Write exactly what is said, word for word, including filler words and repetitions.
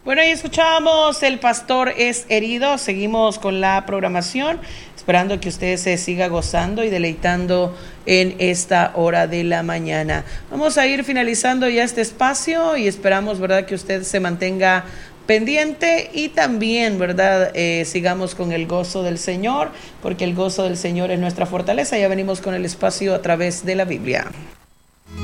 Bueno, ahí escuchábamos El Pastor es Herido. Seguimos con la programación, esperando que usted se siga gozando y deleitando en esta hora de la mañana. Vamos a ir finalizando ya este espacio y esperamos, ¿verdad?, que usted se mantenga pendiente y también, ¿verdad?, eh, sigamos con el gozo del Señor, porque el gozo del Señor es nuestra fortaleza. Ya venimos con el espacio a través de la Biblia.